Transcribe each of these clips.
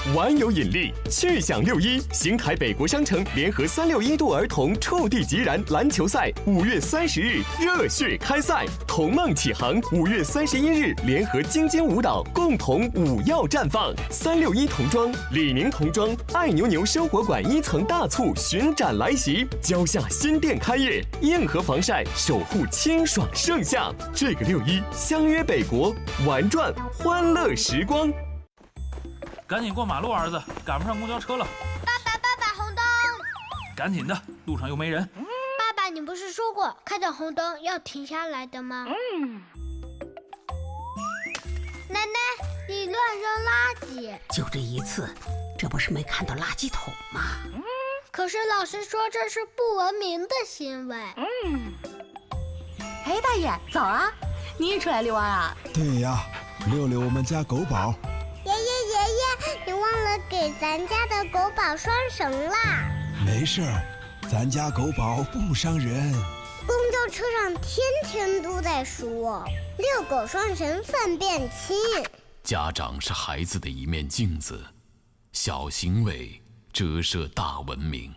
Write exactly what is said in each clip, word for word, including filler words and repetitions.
玩有引力，趣享六一，邢台北国商城联合三六一度儿童触地即燃篮球赛，五月三十日热血开赛，童梦启航，五月三十一日联合京津舞蹈共同舞耀绽放。三六一童装、李宁童装、爱牛牛生活馆一层大促巡展来袭，蕉下新店开业，硬核防晒守护清爽盛夏。这个六一相约北国，玩转欢乐时光。 赶紧过马路，儿子，赶不上公交车了。 爸爸，爸爸，红灯！ 赶紧的，路上又没人。 爸爸，你不是说过看到红灯要停下来的吗？嗯。奶奶，你乱扔垃圾。 就这一次，这不是没看到垃圾桶吗？ 嗯。可是老师说这是不文明的行为。嗯。 哎，大爷，早啊！你也出来遛弯啊？ 对呀，遛遛我们家狗宝。 爷爷爷爷，你忘了给咱家的狗宝拴绳啦。 没事儿，咱家狗宝不伤人。 公交车上天天都在说遛狗拴绳粪便轻。 家长是孩子的一面镜子，小行为折射大文明。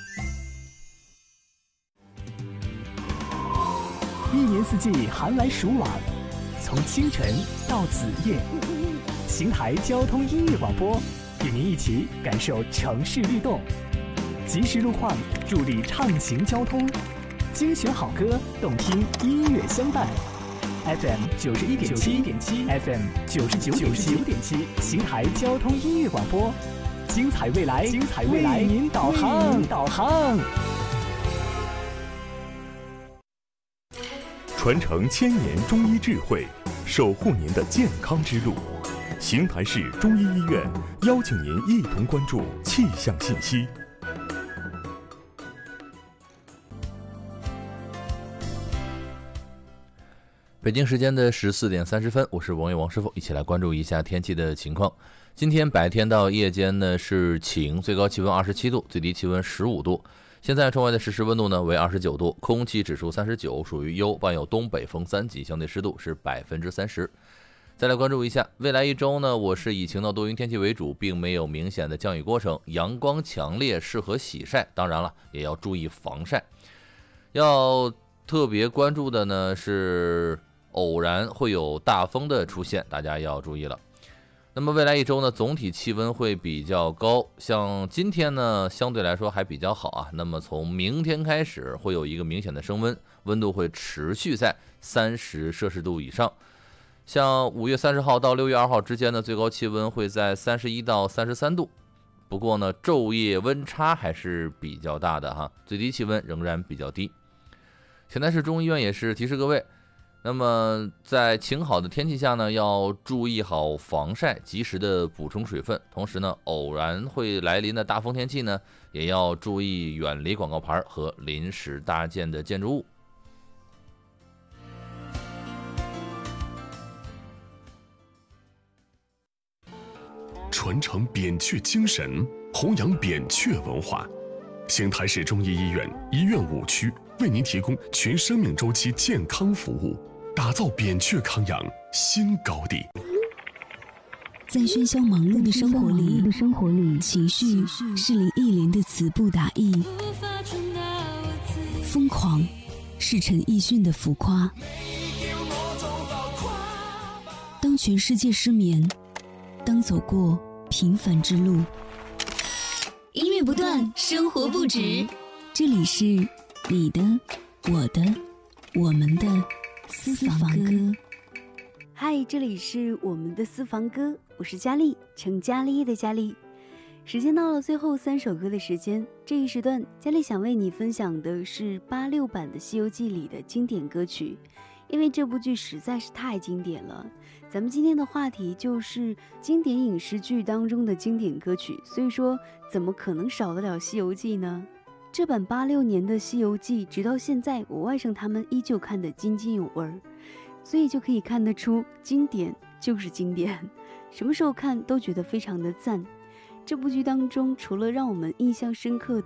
一年四季寒来暑往，从清晨到子夜，邢台交通音乐广播与您一起感受城市律动，及时路况助力畅行交通，精选好歌，动听音乐相伴。F M 九十一点七点七 ，F M 九十九点九点七，邢台交通音乐广播，精彩未来，精彩未来，为您导航，导航。 传承千年中医智慧，守护您的健康之路。邢台市中医医院邀请您一同关注气象信息。 北京时间的十四点三十分，我是王伟王师傅，一起来关注一下天气的情况。今天白天到夜间呢是晴，最高气温二十七度，最低气温十五度。现在窗外的实时温度呢为二十九度，空气指数三十九，属于优，伴有东北风三级，相对湿度是百分之三十。再来关注一下未来一周呢，我是以晴到多云天气为主，并没有明显的降雨过程，阳光强烈，适合洗晒，当然了，也要注意防晒。要特别关注的呢是偶然会有大风的出现，大家要注意了。那么未来一周呢，总体气温会比较高，像今天呢相对来说还比较好啊。那么从明天开始会有一个明显的升温，温度会持续在三十摄氏度以上。像五月三十号到六月二号之间呢，最高气温会在三十一到三十三度。不过呢，昼夜温差还是比较大的哈，最低气温仍然比较低。邢台市中医院也是提示各位，那么在晴好的天气下呢，要注意好防晒，及时的补充水分。同时呢，偶然会来临的大风天气呢，也要注意远离广告牌和临时搭建的建筑物。 传承扁鹊精神，弘扬扁鹊文化。邢台市中医医院医院五区为您提供全生命周期健康服务，打造扁鹊康养新高地。 在喧嚣忙碌的生活里，生活里情绪是林忆莲的词不达意，疯狂是陈奕迅的浮夸。当全世界失眠，当走过平凡之路，音乐不断，生活不止。这里是你的、我的、我们的私房歌。 嗨，这里是我们的私房歌，我是佳丽，陈佳丽的佳丽。时间到了最后三首歌的时间，这一时段佳丽想为你分享的是八六版的《西游记》里的经典歌曲，因为这部剧实在是太经典了。咱们今天的话题就是经典影视剧当中的经典歌曲，所以说怎么可能少得了《西游记》呢？这版八六年的《西游记》直到现在我外甥他们依旧看得津津有味儿，所以就可以看得出经典就是经典，什么时候看都觉得非常的赞。这部剧当中除了让我们印象深刻